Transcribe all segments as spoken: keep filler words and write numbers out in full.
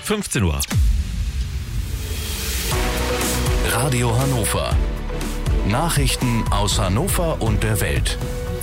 fünfzehn Uhr. Radio Hannover. Nachrichten aus Hannover und der Welt.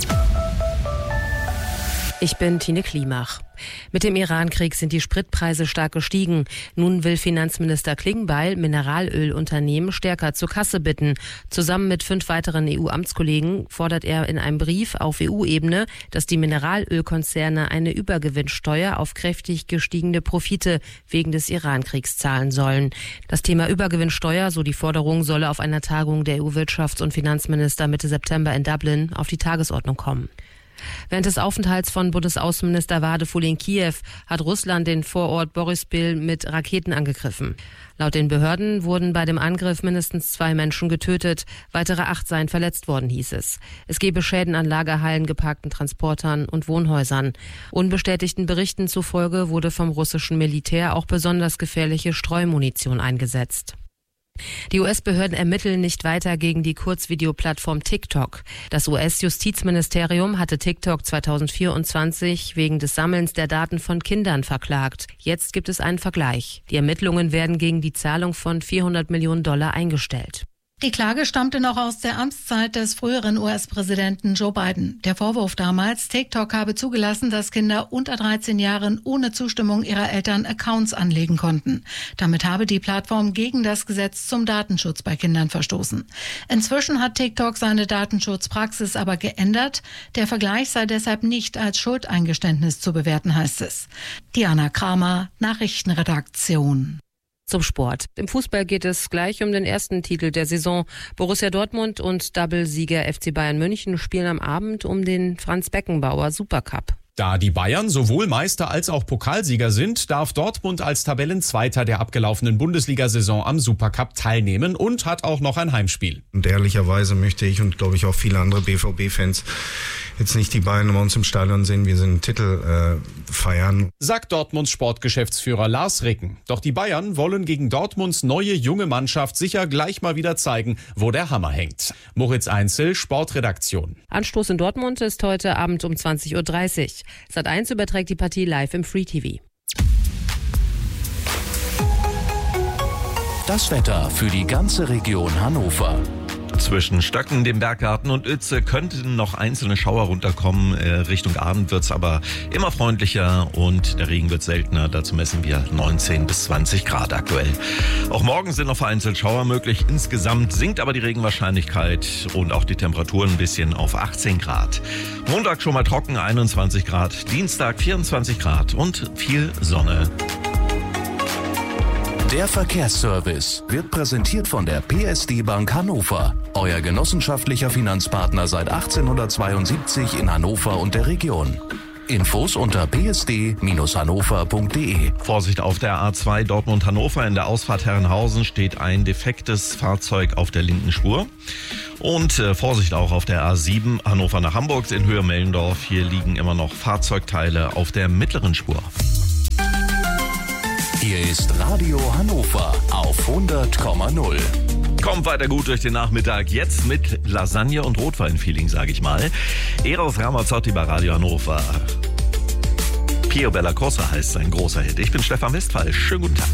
Ich bin Tine Klimach. Mit dem Iran-Krieg sind die Spritpreise stark gestiegen. Nun will Finanzminister Klingbeil Mineralölunternehmen stärker zur Kasse bitten. Zusammen mit fünf weiteren E U-Amtskollegen fordert er in einem Brief auf E U-Ebene, dass die Mineralölkonzerne eine Übergewinnsteuer auf kräftig gestiegene Profite wegen des Iran-Kriegs zahlen sollen. Das Thema Übergewinnsteuer, so die Forderung, solle auf einer Tagung der E U-Wirtschafts- und Finanzminister Mitte September in Dublin auf die Tagesordnung kommen. Während des Aufenthalts von Bundesaußenminister Wadeful in Kiew hat Russland den Vorort Boryspil mit Raketen angegriffen. Laut den Behörden wurden bei dem Angriff mindestens zwei Menschen getötet, weitere acht seien verletzt worden, hieß es. Es gebe Schäden an Lagerhallen, geparkten Transportern und Wohnhäusern. Unbestätigten Berichten zufolge wurde vom russischen Militär auch besonders gefährliche Streumunition eingesetzt. Die U S-Behörden ermitteln nicht weiter gegen die Kurzvideoplattform TikTok. Das U S-Justizministerium hatte TikTok zweitausendvierundzwanzig wegen des Sammelns der Daten von Kindern verklagt. Jetzt gibt es einen Vergleich. Die Ermittlungen werden gegen die Zahlung von vierhundert Millionen Dollar eingestellt. Die Klage stammte noch aus der Amtszeit des früheren U S-Präsidenten Joe Biden. Der Vorwurf damals, TikTok habe zugelassen, dass Kinder unter dreizehn Jahren ohne Zustimmung ihrer Eltern Accounts anlegen konnten. Damit habe die Plattform gegen das Gesetz zum Datenschutz bei Kindern verstoßen. Inzwischen hat TikTok seine Datenschutzpraxis aber geändert. Der Vergleich sei deshalb nicht als Schuldeingeständnis zu bewerten, heißt es. Diana Kramer, Nachrichtenredaktion. Zum Sport. Im Fußball geht es gleich um den ersten Titel der Saison. Borussia Dortmund und Double-Sieger F C Bayern München spielen am Abend um den Franz-Beckenbauer Supercup. Da die Bayern sowohl Meister als auch Pokalsieger sind, darf Dortmund als Tabellenzweiter der abgelaufenen Bundesliga-Saison am Supercup teilnehmen und hat auch noch ein Heimspiel. Und ehrlicherweise möchte ich und glaube ich auch viele andere B V B-Fans jetzt nicht die Bayern bei uns im Stadion sehen, wir sind einen Titel äh, feiern. Sagt Dortmunds Sportgeschäftsführer Lars Ricken. Doch die Bayern wollen gegen Dortmunds neue junge Mannschaft sicher gleich mal wieder zeigen, wo der Hammer hängt. Moritz Einzel, Sportredaktion. Anstoß in Dortmund ist heute Abend um zwanzig Uhr dreißig. Sat eins überträgt die Partie live im Free T V. Das Wetter für die ganze Region Hannover. Zwischen Stöcken, dem Berggarten und Uetze könnten noch einzelne Schauer runterkommen. Äh, Richtung Abend wird es aber immer freundlicher und der Regen wird seltener. Dazu messen wir neunzehn bis zwanzig Grad aktuell. Auch morgen sind noch vereinzelt Schauer möglich. Insgesamt sinkt aber die Regenwahrscheinlichkeit und auch die Temperatur ein bisschen auf achtzehn Grad. Montag schon mal trocken, einundzwanzig Grad. Dienstag vierundzwanzig Grad und viel Sonne. Der Verkehrsservice wird präsentiert von der P S D Bank Hannover, euer genossenschaftlicher Finanzpartner seit achtzehnhundertzweiundsiebzig in Hannover und der Region. Infos unter p s d Bindestrich hannover punkt d e. Vorsicht auf der A zwei Dortmund-Hannover. In der Ausfahrt Herrenhausen steht ein defektes Fahrzeug auf der linken Spur. Und äh, Vorsicht auch auf der A sieben Hannover nach Hamburg in Höhe Mellendorf. Hier liegen immer noch Fahrzeugteile auf der mittleren Spur. Hier ist Radio Hannover auf hundert Komma null. Kommt weiter gut durch den Nachmittag. Jetzt mit Lasagne und Rotwein-Feeling, sage ich mal. Eros Ramazzotti bei Radio Hannover. Pio Bella Cosa heißt sein großer Hit. Ich bin Stefan Westphal. Schönen guten Tag.